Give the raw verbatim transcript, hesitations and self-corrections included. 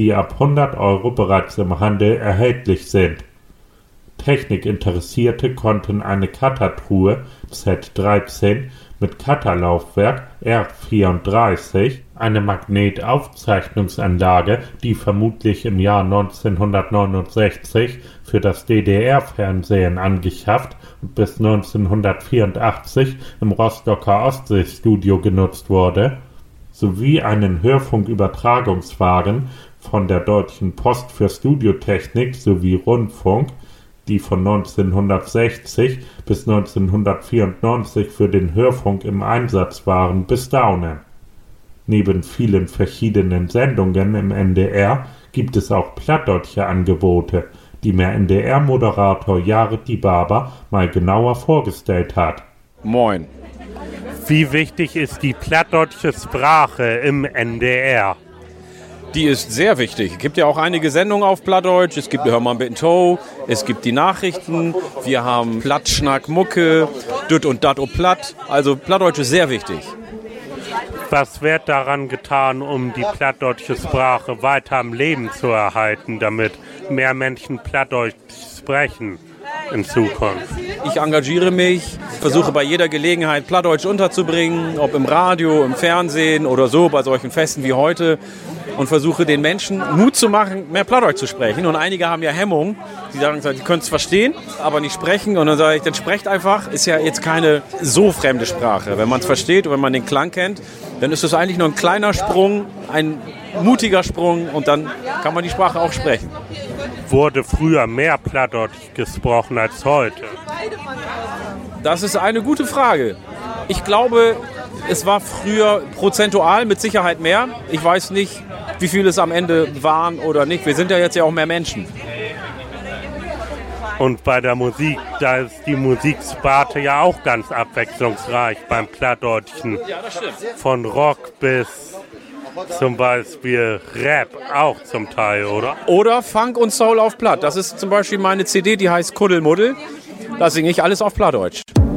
die ab hundert Euro bereits im Handel erhältlich sind. Technikinteressierte konnten eine Cuttertruhe Z dreizehn mit Cutterlaufwerk R vierunddreißig, eine Magnetaufzeichnungsanlage, die vermutlich im Jahr neunzehnhundertneunundsechzig für das D D R-Fernsehen angeschafft und bis neunzehnhundertvierundachtzig im Rostocker Ostseestudio genutzt wurde, sowie einen Hörfunkübertragungswagen von der Deutschen Post für Studiotechnik sowie Rundfunk, die von neunzehnhundertsechzig bis neunzehnhundertvierundneunzig für den Hörfunk im Einsatz waren, bestaunen. Neben vielen verschiedenen Sendungen im N D R gibt es auch plattdeutsche Angebote, die mir N D R-Moderator Jared Dibaba mal genauer vorgestellt hat. Moin. Wie wichtig ist die plattdeutsche Sprache im N D R? Die ist sehr wichtig. Es gibt ja auch einige Sendungen auf Plattdeutsch. Es gibt Hör mal mit Toe, es gibt die Nachrichten, wir haben Platt, Schnack, Mucke, Düt und Dat und Platt. Also Plattdeutsch ist sehr wichtig. Was wird daran getan, um die plattdeutsche Sprache weiter am Leben zu erhalten, damit mehr Menschen Plattdeutsch sprechen in Zukunft? Ich engagiere mich, versuche bei jeder Gelegenheit Plattdeutsch unterzubringen, ob im Radio, im Fernsehen oder so, bei solchen Festen wie heute. Und versuche den Menschen Mut zu machen, mehr Plattdeutsch zu sprechen. Und einige haben ja Hemmungen, die sagen, die können es verstehen, aber nicht sprechen. Und dann sage ich, dann sprecht einfach, ist ja jetzt keine so fremde Sprache. Wenn man es versteht und wenn man den Klang kennt, dann ist es eigentlich nur ein kleiner Sprung, ein mutiger Sprung und dann kann man die Sprache auch sprechen. Wurde früher mehr Plattdeutsch gesprochen als heute? Das ist eine gute Frage. Ich glaube, es war früher prozentual mit Sicherheit mehr. Ich weiß nicht, wie viele es am Ende waren oder nicht. Wir sind ja jetzt ja auch mehr Menschen. Und bei der Musik, da ist die Musiksparte ja auch ganz abwechslungsreich beim Plattdeutschen. Ja, das stimmt. Von Rock bis zum Beispiel Rap auch zum Teil, oder? Oder Funk und Soul auf Platt. Das ist zum Beispiel meine C D, die heißt Kuddelmuddel. Da singe ich alles auf Plattdeutsch.